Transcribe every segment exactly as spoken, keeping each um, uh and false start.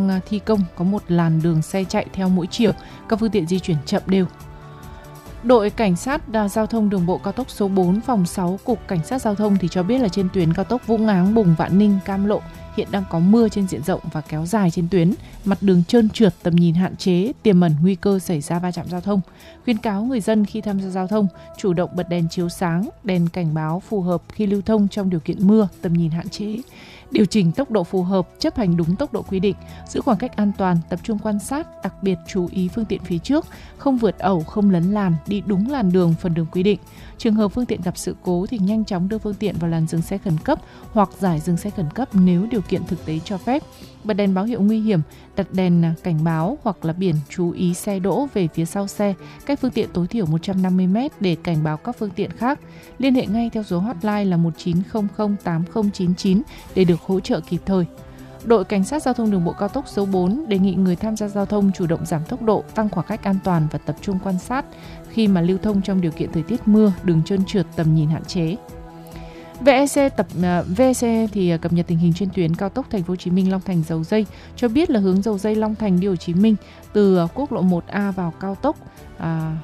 đang thi công có một làn đường xe chạy theo mỗi chiều, các phương tiện di chuyển chậm đều. Đội Cảnh sát Giao thông Đường bộ cao tốc số bốn, phòng sáu, Cục Cảnh sát Giao thông thì cho biết là trên tuyến cao tốc Vũng Áng, Bùng, Vạn Ninh, Cam Lộ hiện đang có mưa trên diện rộng và kéo dài trên tuyến, mặt đường trơn trượt, tầm nhìn hạn chế, tiềm ẩn nguy cơ xảy ra va chạm giao thông. Khuyến cáo người dân khi tham gia giao thông chủ động bật đèn chiếu sáng, đèn cảnh báo phù hợp khi lưu thông trong điều kiện mưa, tầm nhìn hạn chế. Điều chỉnh tốc độ phù hợp, chấp hành đúng tốc độ quy định, giữ khoảng cách an toàn, tập trung quan sát, đặc biệt chú ý phương tiện phía trước, không vượt ẩu, không lấn làn, đi đúng làn đường, phần đường quy định. Trường hợp phương tiện gặp sự cố thì nhanh chóng đưa phương tiện vào làn dừng xe khẩn cấp hoặc giải dừng xe khẩn cấp nếu điều kiện thực tế cho phép. Bật đèn báo hiệu nguy hiểm, đặt đèn cảnh báo hoặc là biển chú ý xe đỗ về phía sau xe, cách phương tiện tối thiểu một trăm năm mươi mét để cảnh báo các phương tiện khác. Liên hệ ngay theo số hotline là một chín không không tám không chín chín để được hỗ trợ kịp thời. Đội Cảnh sát Giao thông Đường bộ cao tốc số bốn đề nghị người tham gia giao thông chủ động giảm tốc độ, tăng khoảng cách an toàn và tập trung quan sát khi mà lưu thông trong điều kiện thời tiết mưa, đường trơn trượt, tầm nhìn hạn chế. vê e xê tập vê e xê thì cập nhật tình hình trên tuyến cao tốc Thành phố Hồ Chí Minh Long Thành Dầu Giây, cho biết là hướng Dầu Giây Long Thành đi Hồ Chí Minh từ quốc lộ một A vào cao tốc à,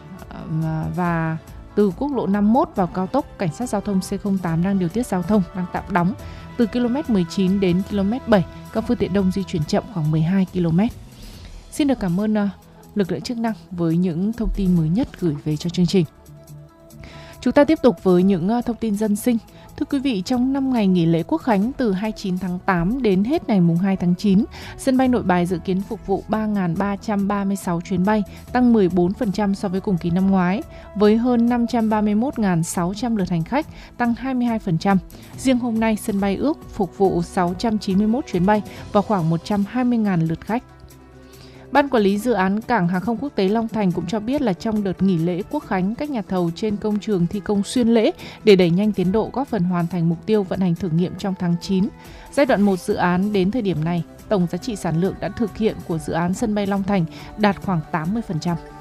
và từ quốc lộ năm mươi mốt vào cao tốc, cảnh sát giao thông C không tám đang điều tiết giao thông, đang tạm đóng từ ki lô mét mười chín đến ki lô mét bảy, các phương tiện đông di chuyển chậm khoảng mười hai ki lô mét. Xin được cảm ơn uh, lực lượng chức năng với những thông tin mới nhất gửi về cho chương trình. Chúng ta tiếp tục với những uh, thông tin dân sinh. Thưa quý vị, trong năm ngày nghỉ lễ Quốc khánh từ hai mươi chín tháng tám đến hết ngày hai tháng chín, sân bay Nội Bài dự kiến phục vụ ba nghìn ba trăm ba mươi sáu chuyến bay, tăng mười bốn phần trăm so với cùng kỳ năm ngoái, với hơn năm trăm ba mươi mốt nghìn sáu trăm lượt hành khách, tăng hai mươi hai phần trăm. Riêng hôm nay, sân bay ước phục vụ sáu trăm chín mươi mốt chuyến bay và khoảng một trăm hai mươi nghìn lượt khách. Ban quản lý dự án Cảng hàng không quốc tế Long Thành cũng cho biết là trong đợt nghỉ lễ Quốc khánh, các nhà thầu trên công trường thi công xuyên lễ để đẩy nhanh tiến độ, góp phần hoàn thành mục tiêu vận hành thử nghiệm trong tháng chín. Giai đoạn một dự án đến thời điểm này, tổng giá trị sản lượng đã thực hiện của dự án sân bay Long Thành đạt khoảng tám mươi phần trăm.